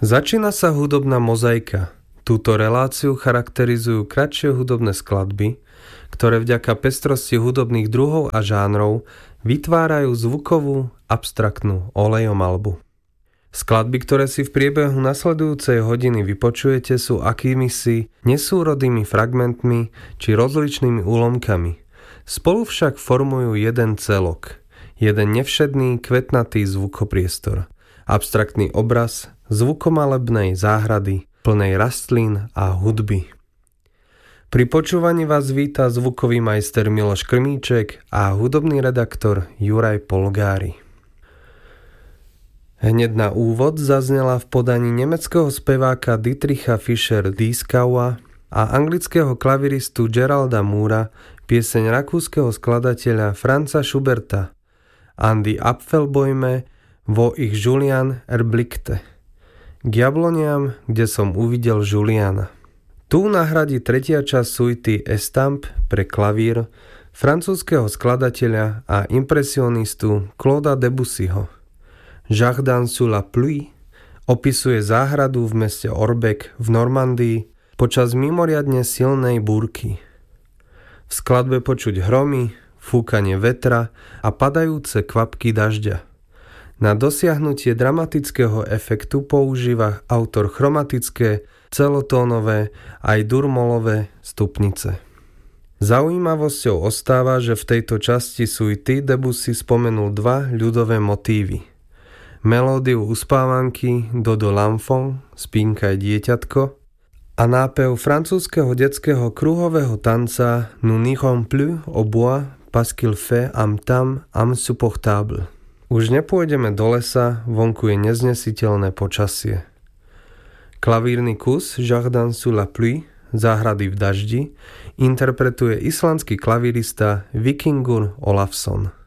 Začína sa hudobná mozaika. Túto reláciu charakterizujú kratšie hudobné skladby, ktoré vďaka pestrosti hudobných druhov a žánrov vytvárajú zvukovú, abstraktnú olejomalbu. Skladby, ktoré si v priebehu nasledujúcej hodiny vypočujete, sú akýmisi nesúrodými fragmentmi či rozličnými úlomkami. Spolu však formujú jeden celok, jeden nevšedný kvetnatý zvukopriestor, abstraktný obraz zvukomalebnej záhrady plnej rastlín a hudby. Pri počúvaní vás víta zvukový majster Miloš Krmíček a hudobný redaktor Juraj Polgári. Hneď na úvod zaznela v podaní nemeckého speváka Dietricha Fischer-Dieskauer a anglického klaviristu Geralda Moora pieseň rakúskeho skladateľa Franza Schuberta An die Apfelbäume, wo ich Julian erblickte. K jabloniam, kde som uvidel Juliana. Tu nahradí tretia časť suity Estampe pre klavír francúzskeho skladateľa a impresionistu Clauda Debussyho. Jardin sous la pluie opisuje záhradu v meste Orbec v Normandii počas mimoriadne silnej búrky. V skladbe počuť hromy, fúkanie vetra a padajúce kvapky dažďa. Na dosiahnutie dramatického efektu používa autor chromatické, celotónové aj durmolové stupnice. Zaujímavosťou ostáva, že v tejto časti suity Debussy spomenul dva ľudové motívy. Melódiu uspávanky Dodo l'enfant, spínkaj dieťatko, a nápev francúzskeho detského kruhového tanca Nous n'irons plus au bois parce qu'il fait un temps insupportable. Už nepôjdeme do lesa, vonku je neznesiteľné počasie. Klavírny kus Jardin sous la pluie, záhrady v daždi, interpretuje islandský klavírista Víkingur Ólafsson.